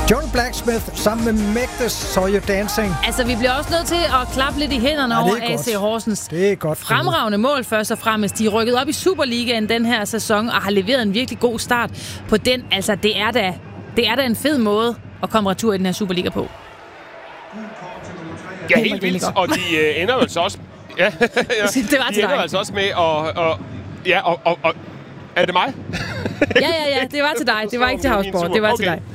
Johnny Blacksmith sammen med Magdes Saw You Dancing. Altså, vi bliver også nødt til at klappe lidt i hænderne over AC Horsens. Det er godt. Fremragende mål først og fremmest. De er rykket op i Superligaen den her sæson og har leveret en virkelig god start på den. Altså, det er da en fed måde at komme retur i den her Superliga på. Ja, helt vildt. Og de ender jo altså også... Ja, ja. Det var de ender altså også med at... Er det mig? Ja, det var til dig. Det var ikke til Havsborg. Det var til dig.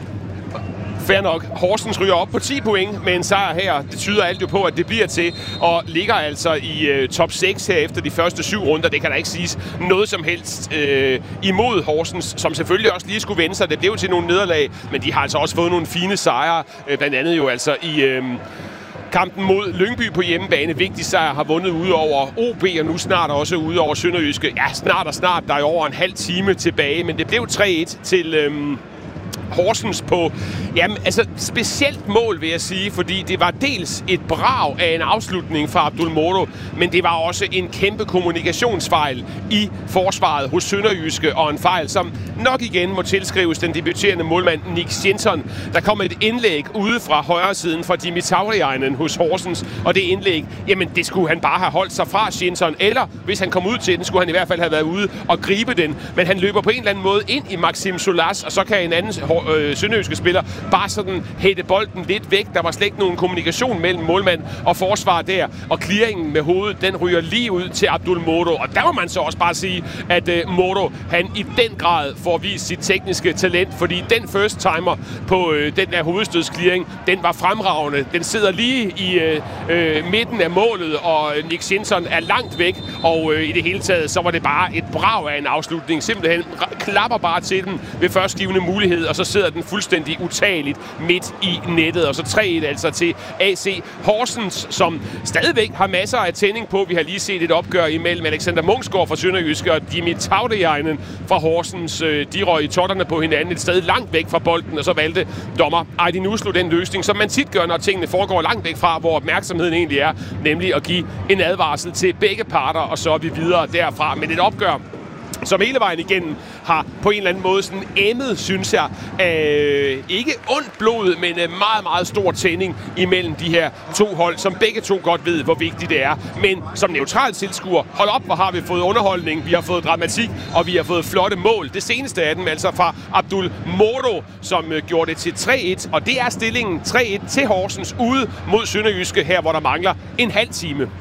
Fair nok. Horsens ryger op på 10 point med en sejr her. Det tyder alt jo på, at det bliver til, og ligger altså i top 6 her efter de første 7 runder. Det kan der ikke siges noget som helst imod Horsens, som selvfølgelig også lige skulle vende sig. Det blev til nogle nederlag, men de har altså også fået nogle fine sejre. Blandt andet jo altså i... kampen mod Lyngby på hjemmebane. Vigtig sejr, har vundet ude over OB, og nu snart også ude over Sønderjyske. Ja, snart. Der er over en halv time tilbage, men det blev 3-1 til... Horsens på, jamen, altså specielt mål, vil jeg sige, fordi det var dels et brag af en afslutning fra Abdul Moro, men det var også en kæmpe kommunikationsfejl i forsvaret hos Sønderjyske, og en fejl, som nok igen må tilskrives den debuterende målmand Nick Jensen. Der kom et indlæg ude fra højre siden fra Dimi Tauriainen hos Horsens, og det indlæg, jamen det skulle han bare have holdt sig fra Jensen, eller hvis han kom ud til den, skulle han i hvert fald have været ude og gribe den, men han løber på en eller anden måde ind i Maxim Solas, og så kan en anden sønderjyske spiller bare sådan hætte bolden lidt væk. Der var slet ikke nogen kommunikation mellem målmand og forsvar der, og clearingen med hovedet, den ryger lige ud til Abdul Moro, og der må man så også bare sige, at Moro, han i den grad får vist sit tekniske talent, fordi den first timer på den der hovedstødsclearing, den var fremragende. Den sidder lige i midten af målet, og Nick Jensen er langt væk, og i det hele taget, så var det bare et brag af en afslutning. Simpelthen klapper bare til den ved førstgivende mulighed, og så sidder den fuldstændig utageligt midt i nettet. Og så 3-1 altså til AC Horsens, som stadigvæk har masser af tænding på. Vi har lige set et opgør imellem Alexander Munksgaard fra Sønderjyske og Dimi Tauriainen fra Horsens. De røg i totterne på hinanden et sted langt væk fra bolden, og så valgte dommer Aydin Uslu den løsning, som man tit gør, når tingene foregår langt væk fra, hvor opmærksomheden egentlig er, nemlig at give en advarsel til begge parter, og så er vi videre derfra. Men et opgør, som hele vejen igennem har på en eller anden måde sådan emmet, synes jeg, ikke ondt blod, men meget, meget stor tænding imellem de her to hold, som begge to godt ved, hvor vigtigt det er. Men som neutral tilskuer, hold op, hvor har vi fået underholdning, vi har fået dramatik, og vi har fået flotte mål. Det seneste af dem, altså fra Abdul Moro, som gjorde det til 3-1, og det er stillingen 3-1 til Horsens ude mod Sønderjyske, her hvor der mangler en halv time.